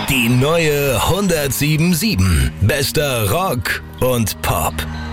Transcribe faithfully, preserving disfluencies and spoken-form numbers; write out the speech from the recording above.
Die neue hundertsieben Komma sieben. Bester Rock und Pop.